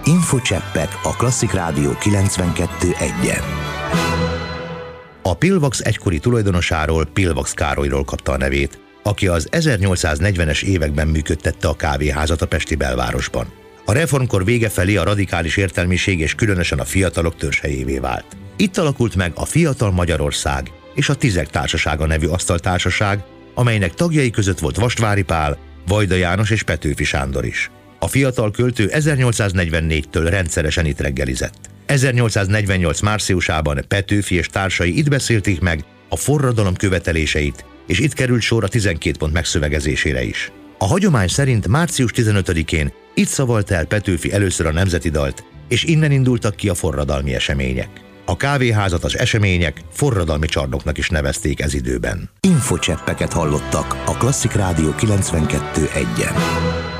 Infocseppek a Klasszik Rádió 92.1-en. A Pillvax egykori tulajdonosáról, Pillvax Károlyról kapta a nevét, aki az 1840-es években működtette a kávéházat a pesti belvárosban. A reformkor vége felé a radikális értelmiség és különösen a fiatalok törzshelyévé vált. Itt alakult meg a Fiatal Magyarország és a Tizek Társasága nevű asztaltársaság, amelynek tagjai között volt Vasvári Pál, Vajda János és Petőfi Sándor is. A fiatal költő 1844-től rendszeresen itt reggelizett. 1848 márciusában Petőfi és társai itt beszélték meg a forradalom követeléseit, és itt került sor a 12 pont megszövegezésére is. A hagyomány szerint március 15-én itt szavalt el Petőfi először a nemzeti dalt, és innen indultak ki a forradalmi események. A kávéházat az események forradalmi csarnoknak is nevezték ez időben. Infocseppeket hallottak a Klasszik Rádió 92.1-en.